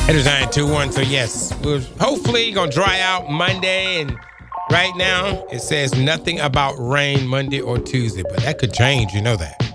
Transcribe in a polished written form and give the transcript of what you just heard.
It is 921. So yes, we're hopefully gonna dry out Monday, and right now it says nothing about rain Monday or Tuesday, but that could change. You know that.